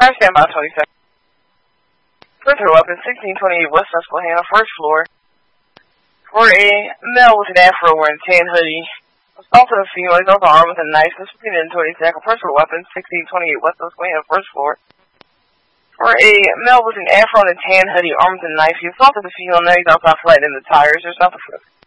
Crash stand by 27. Personal weapon 1628 West Susquehanna, first floor. For a male with an afro wearing tan hoodie. Assaulted a female, he's also armed with a knife. This would be an inventory attack. A personal weapon 1628 West Susquehanna, first floor. For a male with an afro and a tan hoodie, armed with a knife, he assaulted the female, now he's outside flattening the tires. There's nothing for